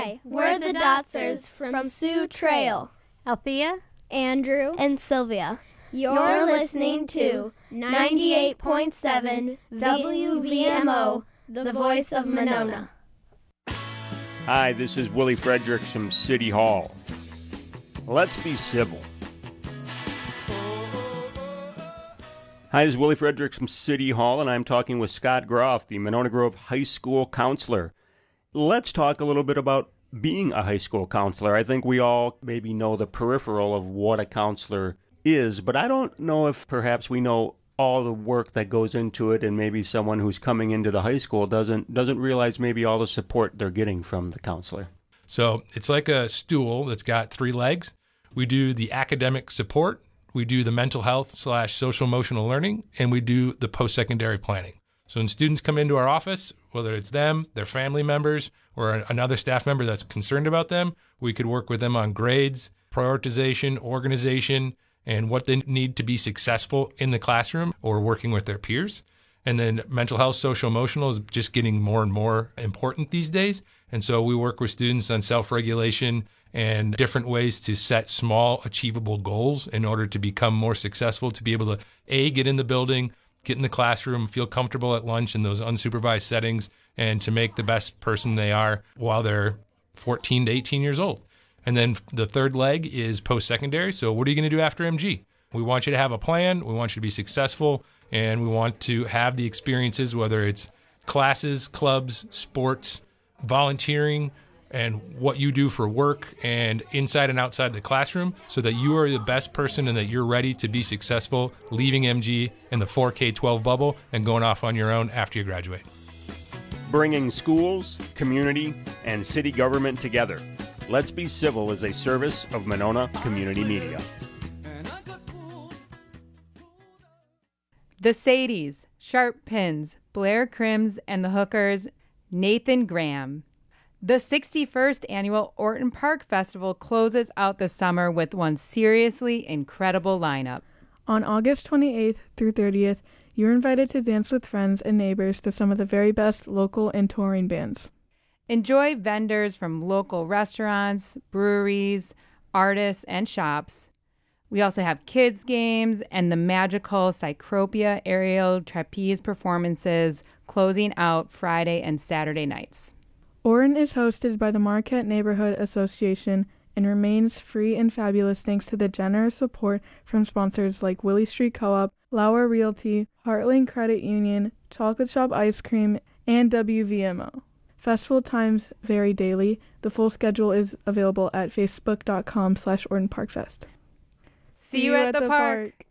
Hi, we're the Dotsers from Sioux Trail. Althea, Andrew, and Sylvia. You're listening to 98.7 WVMO, the voice of Monona. Hi, this is Willie Fredericks from City Hall. Let's be civil. Hi, this is Willie Fredericks from City Hall, and I'm talking with Scott Groff, the Monona Grove High School counselor. Let's talk a little bit about being a high school counselor. I think we all maybe know the peripheral of what a counselor is, but I don't know if perhaps we know all the work that goes into it, and maybe someone who's coming into the high school doesn't realize maybe all the support they're getting from the counselor. So it's like a stool that's got 3 legs. We do the academic support, we do the mental health / social emotional learning, and we do the post-secondary planning. So when students come into our office, whether it's them, their family members, or another staff member that's concerned about them, we could work with them on grades, prioritization, organization, and what they need to be successful in the classroom or working with their peers. And then mental health, social emotional is just getting more and more important these days. And so we work with students on self-regulation and different ways to set small, achievable goals in order to become more successful, to be able to, A, get in the building, get in the classroom, feel comfortable at lunch in those unsupervised settings, and to make the best person they are while they're 14 to 18 years old. And then the third leg is post-secondary. So what are you going to do after MG? We want you to have a plan. We want you to be successful. And we want to have the experiences, whether it's classes, clubs, sports, volunteering, and what you do for work and inside and outside the classroom, so that you are the best person and that you're ready to be successful leaving MG in the 4K12 bubble and going off on your own after you graduate. Bringing schools, community, and city government together. Let's Be Civil is a service of Monona Community Media. The Sadies, Sharp Pins, Blair Crims, and the Hookers, Nathan Graham. The 61st Annual Orton Park Festival closes out the summer with one seriously incredible lineup. On August 28th through 30th, you're invited to dance with friends and neighbors to some of the very best local and touring bands. Enjoy vendors from local restaurants, breweries, artists, and shops. We also have kids' games and the magical Cycropia aerial trapeze performances closing out Friday and Saturday nights. Orton is hosted by the Marquette Neighborhood Association and remains free and fabulous thanks to the generous support from sponsors like Willie Street Co-op, Lauer Realty, Heartland Credit Union, Chocolate Shop Ice Cream, and WVMO. Festival times vary daily. The full schedule is available at facebook.com/OrtonParkFest. See you at the park.